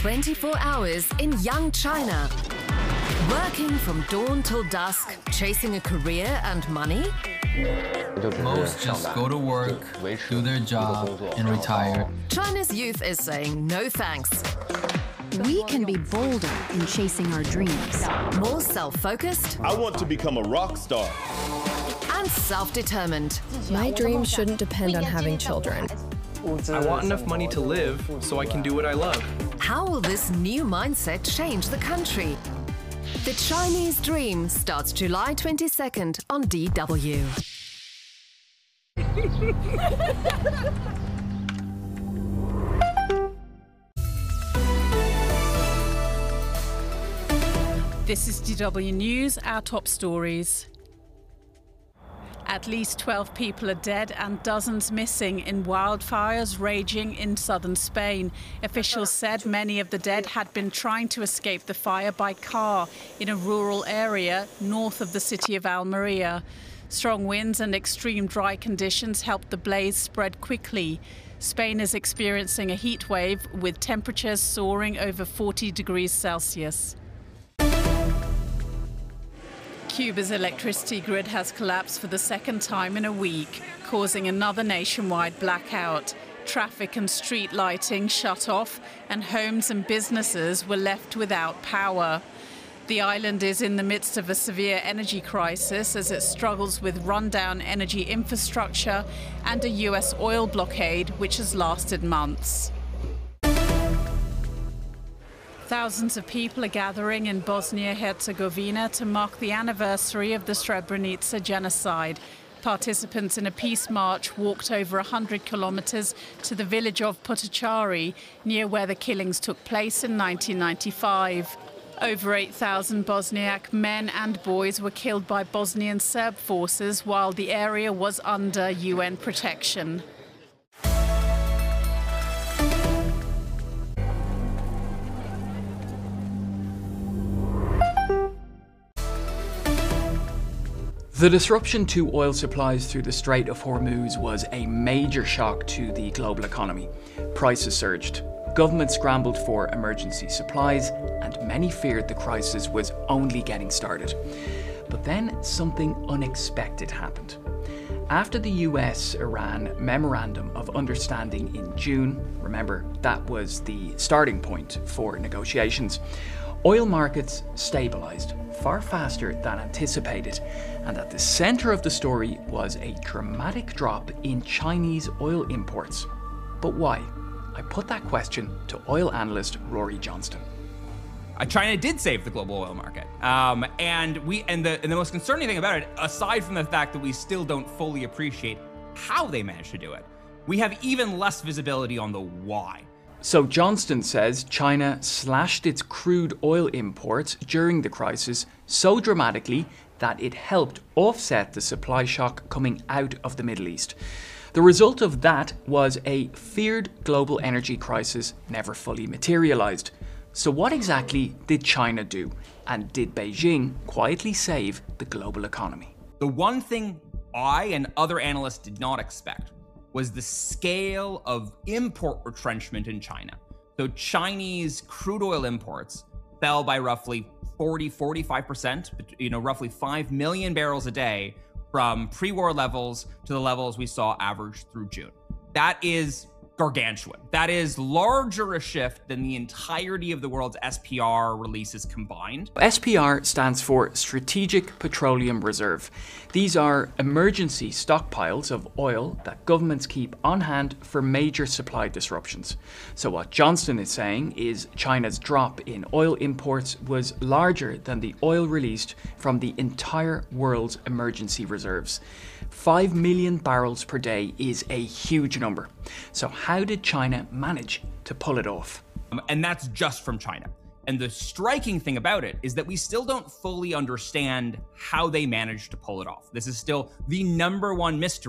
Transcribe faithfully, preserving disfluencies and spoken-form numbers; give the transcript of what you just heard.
twenty-four hours in young China. Working from dawn till dusk, chasing a career and money? Most just go to work, do their job, and retire. China's youth is saying no thanks. We can be bolder in chasing our dreams. More self-focused. I want to become a rock star. And self-determined. My dreams shouldn't depend on having children. I want enough money to live so I can do what I love. How will this new mindset change the country? The Chinese Dream starts July twenty-second on D W. This is D W News, our top stories. At least twelve people are dead and dozens missing in wildfires raging in southern Spain. Officials said many of the dead had been trying to escape the fire by car in a rural area north of the city of Almeria. Strong winds and extreme dry conditions helped the blaze spread quickly. Spain is experiencing a heat wave with temperatures soaring over forty degrees Celsius. Cuba's electricity grid has collapsed for the second time in a week, causing another nationwide blackout. Traffic and street lighting shut off, and homes and businesses were left without power. The island is in the midst of a severe energy crisis as it struggles with rundown energy infrastructure and a U S oil blockade which has lasted months. Thousands of people are gathering in Bosnia-Herzegovina to mark the anniversary of the Srebrenica genocide. Participants in a peace march walked over one hundred kilometres to the village of Potocari, near where the killings took place in nineteen ninety-five. Over eight thousand Bosniak men and boys were killed by Bosnian Serb forces while the area was under U N protection. The disruption to oil supplies through the Strait of Hormuz was a major shock to the global economy. Prices surged, governments scrambled for emergency supplies, and many feared the crisis was only getting started. But then something unexpected happened. After the U S-Iran Memorandum of Understanding in June, remember that was the starting point for negotiations, oil markets stabilised far faster than anticipated, and at the centre of the story was a dramatic drop in Chinese oil imports. But why? I put that question to oil analyst Rory Johnston. Uh, China did save the global oil market, um, and we and the and the most concerning thing about it, aside from the fact that we still don't fully appreciate how they managed to do it, we have even less visibility on the why. So Johnston says China slashed its crude oil imports during the crisis so dramatically that it helped offset the supply shock coming out of the Middle East. The result of that was a feared global energy crisis never fully materialized. So what exactly did China do? And did Beijing quietly save the global economy? The one thing I and other analysts did not expect was the scale of import retrenchment in China. So Chinese crude oil imports fell by roughly forty, forty-five percent, you know, roughly five million barrels a day from pre-war levels to the levels we saw average through June. That is gargantuan. That is larger a shift than the entirety of the world's S P R releases combined. S P R stands for Strategic Petroleum Reserve. These are emergency stockpiles of oil that governments keep on hand for major supply disruptions. So what Johnston is saying is China's drop in oil imports was larger than the oil released from the entire world's emergency reserves. Five million barrels per day is a huge number. So how did China manage to pull it off? Um, and that's just from China. And the striking thing about it is that we still don't fully understand how they managed to pull it off. This is still the number one mystery